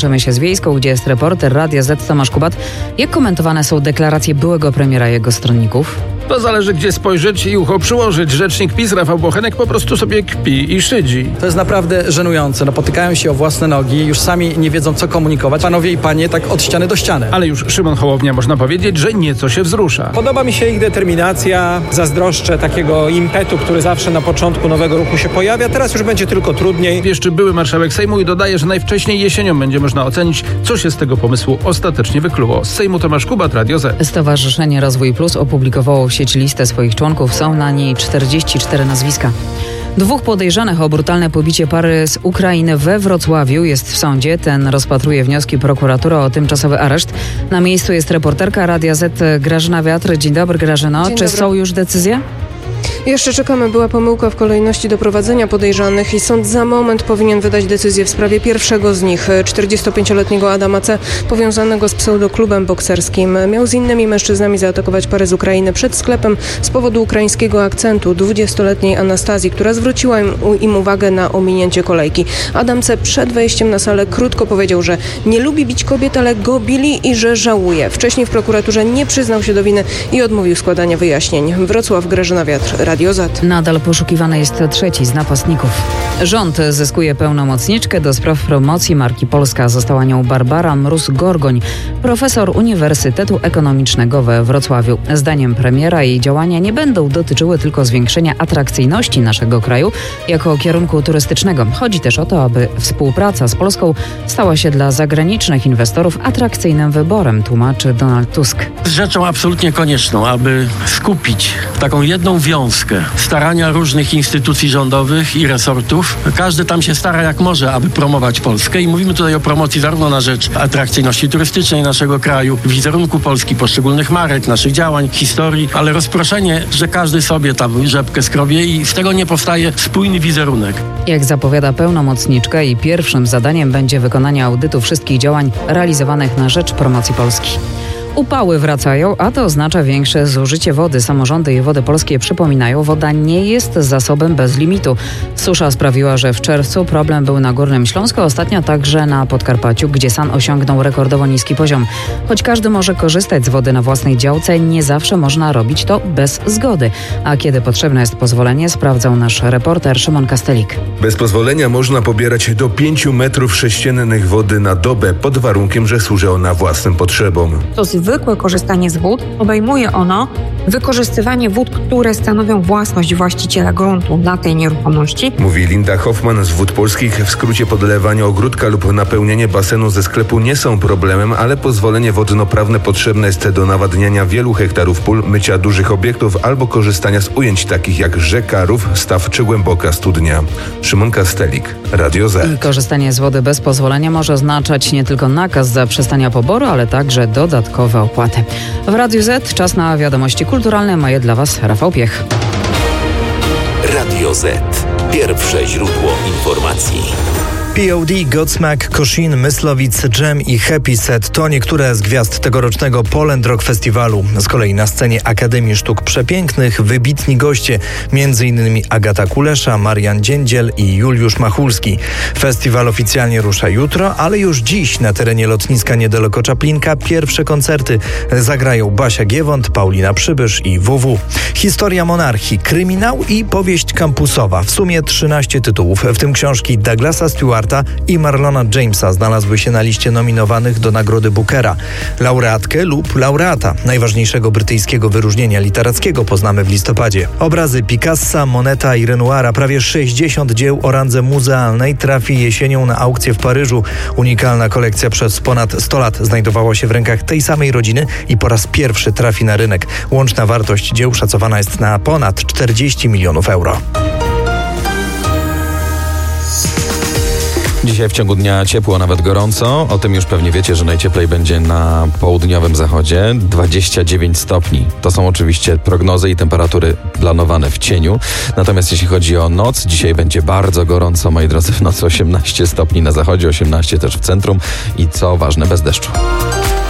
Łączymy się z Wiejską, gdzie jest reporter Radia Z Tomasz Kubat. Jak komentowane są deklaracje byłego premiera i jego stronników? To zależy, gdzie spojrzeć i ucho przyłożyć. Rzecznik PiS Rafał Bochenek po prostu sobie kpi i szydzi. To jest naprawdę żenujące. Potykają się o własne nogi, już sami nie wiedzą, co komunikować. Panowie i panie tak od ściany do ściany. Ale już Szymon Hołownia, można powiedzieć, że nieco się wzrusza. Podoba mi się ich determinacja. Zazdroszczę takiego impetu, który zawsze na początku nowego roku się pojawia. Teraz już będzie tylko trudniej. Wieszczy były marszałek Sejmu i dodaje, że najwcześniej jesienią będzie można ocenić, co się z tego pomysłu ostatecznie wykluło. Z Sejmu Tomasz Kubat, Radio Z. Stowarzyszenie Rozwój Plus opublikowało w sieci listę swoich członków. Są na niej 44 nazwiska. 2 podejrzanych o brutalne pobicie pary z Ukrainy we Wrocławiu jest w sądzie. Ten rozpatruje wnioski prokuratury o tymczasowy areszt. Na miejscu jest reporterka Radia Z Grażyna Wiatr. Dzień dobry, Grażyno. Dzień Czy dobry. Są już decyzje? Jeszcze czekamy. Była pomyłka w kolejności doprowadzenia podejrzanych i sąd za moment powinien wydać decyzję w sprawie pierwszego z nich, 45-letniego Adama C., powiązanego z pseudoklubem bokserskim. Miał z innymi mężczyznami zaatakować parę z Ukrainy przed sklepem z powodu ukraińskiego akcentu 20-letniej Anastazji, która zwróciła im uwagę na ominięcie kolejki. Adam C. przed wejściem na salę krótko powiedział, że nie lubi bić kobiet, ale go bili i że żałuje. Wcześniej w prokuraturze nie przyznał się do winy i odmówił składania wyjaśnień. Wrocław, Grażyna Wiatr, Radio Z. Nadal poszukiwany jest trzeci z napastników. Rząd zyskuje pełnomocniczkę do spraw promocji marki Polska. Została nią Barbara Mróz-Gorgoń, profesor Uniwersytetu Ekonomicznego we Wrocławiu. Zdaniem premiera jej działania nie będą dotyczyły tylko zwiększenia atrakcyjności naszego kraju jako kierunku turystycznego. Chodzi też o to, aby współpraca z Polską stała się dla zagranicznych inwestorów atrakcyjnym wyborem, tłumaczy Donald Tusk. Z rzeczą absolutnie konieczną, aby skupić taką jedną wiązkę starania różnych instytucji rządowych i resortów. Każdy tam się stara jak może, aby promować Polskę i mówimy tutaj o promocji zarówno na rzecz atrakcyjności turystycznej naszego kraju, wizerunku Polski, poszczególnych marek, naszych działań, historii, ale rozproszenie, że każdy sobie tam rzepkę skrobie i z tego nie powstaje spójny wizerunek. Jak zapowiada pełnomocniczka, i pierwszym zadaniem będzie wykonanie audytu wszystkich działań realizowanych na rzecz promocji Polski. Upały wracają, a to oznacza większe zużycie wody. Samorządy i Wody Polskie przypominają, woda nie jest zasobem bez limitu. Susza sprawiła, że w czerwcu problem był na Górnym Śląsku, ostatnio także na Podkarpaciu, gdzie SAN osiągnął rekordowo niski poziom. Choć każdy może korzystać z wody na własnej działce, nie zawsze można robić to bez zgody. A kiedy potrzebne jest pozwolenie, sprawdzał nasz reporter Szymon Kastelik. Bez pozwolenia można pobierać do 5 metrów sześciennych wody na dobę, pod warunkiem, że służy ona własnym potrzebom. To zwykłe korzystanie z wód obejmuje ono wykorzystywanie wód, które stanowią własność właściciela gruntu dla tej nieruchomości. Mówi Linda Hoffman z Wód Polskich. W skrócie podlewanie ogródka lub napełnienie basenu ze sklepu nie są problemem, ale pozwolenie wodnoprawne potrzebne jest do nawadniania wielu hektarów pól, mycia dużych obiektów albo korzystania z ujęć takich jak rzeka, rów, staw czy głęboka studnia. Szymon Kastelik, Radio Z. I korzystanie z wody bez pozwolenia może oznaczać nie tylko nakaz zaprzestania poboru, ale także dodatkowe opłaty. W Radiu Z czas na wiadomości kulturalne. Ma je dla Was Rafał Piech. Radio Z. Pierwsze źródło informacji. POD, Godsmack, Koszin, Myslowic, Jam i Happy Set to niektóre z gwiazd tegorocznego Poland Rock Festiwalu. Z kolei na scenie Akademii Sztuk Przepięknych wybitni goście, m.in. Agata Kulesza, Marian Dziędziel i Juliusz Machulski. Festiwal oficjalnie rusza jutro, ale już dziś na terenie lotniska niedaleko Czaplinka pierwsze koncerty zagrają Basia Giewont, Paulina Przybysz i WW. Historia monarchii, kryminał i powieść kampusowa. W sumie 13 tytułów, w tym książki Douglasa Stewarta i Marlona Jamesa znalazły się na liście nominowanych do Nagrody Bookera. Laureatkę lub laureata najważniejszego brytyjskiego wyróżnienia literackiego poznamy w listopadzie. Obrazy Picassa, Moneta i Renoira, prawie 60 dzieł o randze muzealnej trafi jesienią na aukcję w Paryżu. Unikalna kolekcja przez ponad 100 lat znajdowała się w rękach tej samej rodziny i po raz pierwszy trafi na rynek. Łączna wartość dzieł szacowana jest na ponad 40 milionów euro. Dzisiaj w ciągu dnia ciepło, nawet gorąco. O tym już pewnie wiecie, że najcieplej będzie na południowym zachodzie. 29 stopni. To są oczywiście prognozy i temperatury planowane w cieniu. Natomiast jeśli chodzi o noc, dzisiaj będzie bardzo gorąco, moi drodzy. W nocy 18 stopni na zachodzie, 18 też w centrum i co ważne, bez deszczu.